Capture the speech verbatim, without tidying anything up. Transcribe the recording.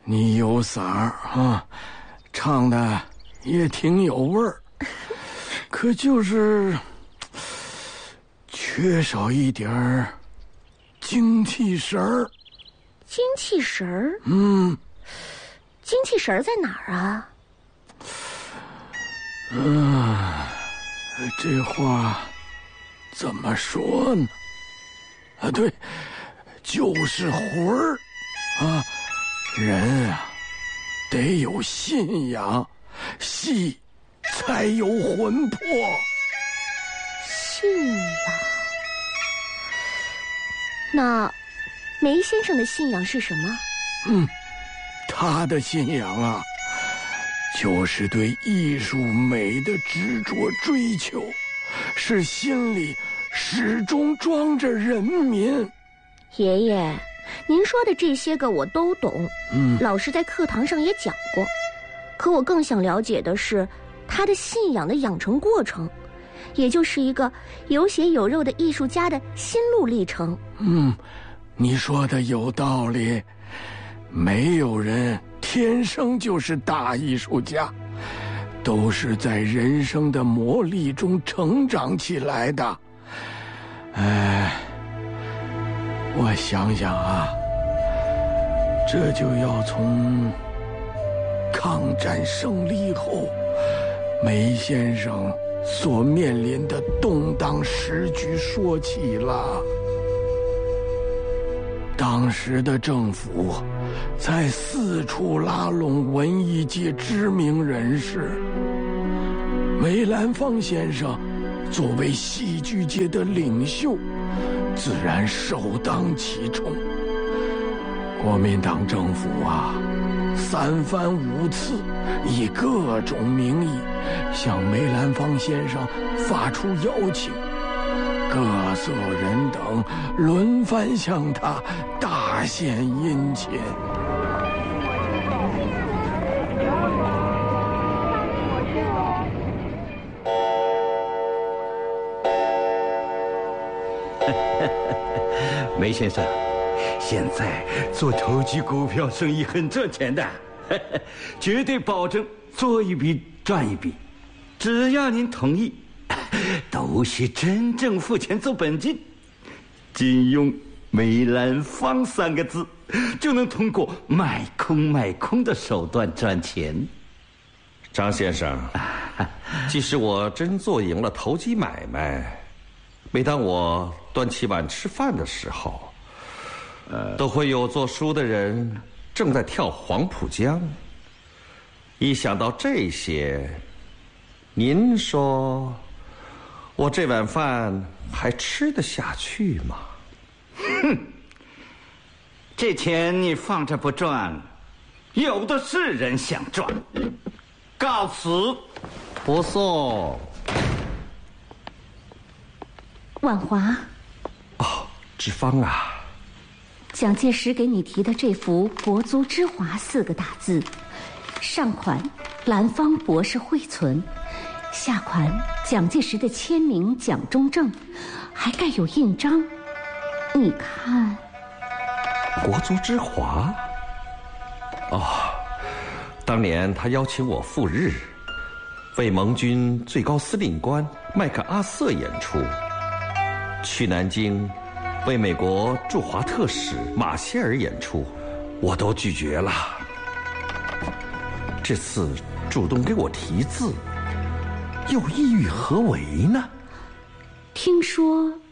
你有嗓儿啊，唱的也挺有味儿，可就是缺少一点儿精气神儿。 精气神儿？ 嗯， 精气神儿在哪儿啊？ 嗯，这话怎么说呢？啊，对，就是魂儿啊。人啊，得有信仰，戏才有魂魄。 信仰？那梅先生的信仰是什么？ 嗯，他的信仰啊，就是对艺术美的执着追求，是心里始终装着人民。 爷爷，您说的这些个我都懂， 嗯， 老师在课堂上也讲过。可我更想了解的是他的信仰的养成过程，也就是一个有血有肉的艺术家的心路历程。 嗯，你说的有道理，没有人天生就是大艺术家，都是在人生的磨砺中成长起来的。哎，我想想啊，这就要从抗战胜利后梅先生所面临的动荡时局说起了。当时的政府在四处拉拢文艺界知名人士，梅兰芳先生作为戏剧界的领袖，自然首当其冲。国民党政府啊，三番五次以各种名义向梅兰芳先生发出邀请，各色人等轮番向他大献殷勤。 梅先生，现在做投机股票生意很赚钱的，绝对保证做一笔赚一笔。只要您同意，都是真正付钱做本金，仅用梅兰芳三个字，就能通过卖空卖空的手段赚钱。 张先生，即使我真做赢了投机买卖，每当我端起碗吃饭的时候，呃，都会有做书的人正在跳黄浦江。一想到这些，您说我这碗饭还吃得下去吗？ 哼，这钱你放着不赚，有的是人想赚。告辞。 不送。 婉华。 哦，志芳啊。 蒋介石给你提的这幅“国足之华”四个大字，上款兰芳博士绘存，下款蒋介石的签名蒋中正，还盖有印章。你看， 国足之华。哦，当年他邀请我赴日，为盟军最高司令官麦克阿瑟演出，去南京为美国驻华特使马歇尔演出，我都拒绝了。这次主动给我题字，又意欲何为呢？ 听说